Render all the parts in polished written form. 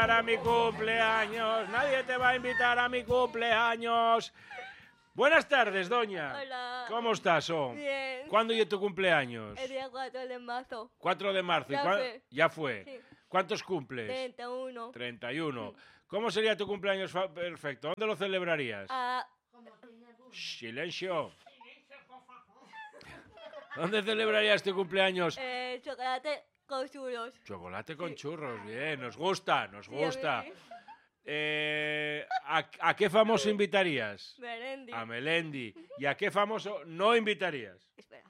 A mi cumpleaños, nadie te va a invitar a mi cumpleaños. Buenas tardes, doña. Hola. ¿Cómo estás, Bien. ¿Cuándo es tu cumpleaños? El día 4 de marzo. 4 de marzo. Ya fue. Ya fue. Sí. ¿Cuántos cumples? 31. 31. ¿Cómo sería tu cumpleaños perfecto? ¿Dónde lo celebrarías? Shh, silencio. ¿Dónde celebrarías tu cumpleaños? Chocolate con churros. Chocolate con churros, bien, nos gusta, nos Sí, a mí gusta. sí. ¿A qué famoso invitarías? Melendi. A Melendi. ¿Y a qué famoso no invitarías? Espera.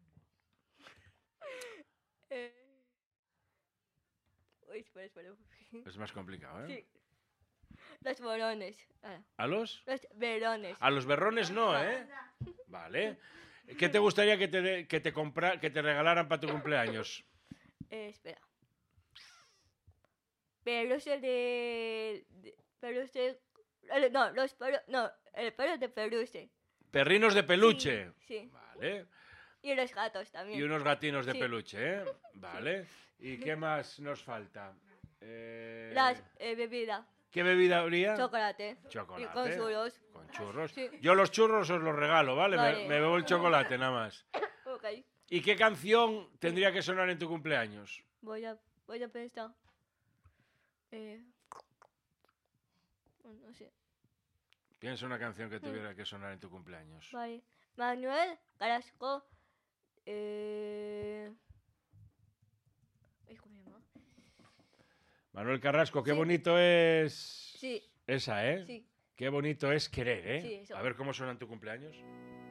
Uy, espera. Es más complicado, ¿eh? Sí. Los borones. ¿A los? Los verones. A los berrones no, ¿eh? Vale. ¿Qué te gustaría que te regalaran para tu cumpleaños? Espera. Peluche peluche. No, los pelos. No, el pelo de peluche. Perrinos de peluche. Sí. Vale. Y los gatos también. Y unos gatinos de Sí. peluche, ¿eh? Vale. ¿Y qué más nos falta? Las bebidas. ¿Qué bebida habría? Chocolate. Chocolate. Y con churros. Con churros. Sí. Yo los churros os los regalo, ¿vale? Vale. Me bebo el chocolate nada más. Ok. ¿Y qué canción tendría que sonar en tu cumpleaños? Voy a pensar. No sé. Piensa una canción que tuviera que sonar en tu cumpleaños. Vale. Manuel Carrasco. ¿Cómo se llama? Manuel Carrasco, qué Sí. bonito es... Sí. Esa, ¿eh? Sí. Qué bonito es querer, ¿eh? Sí, eso. A ver cómo suena en tu cumpleaños.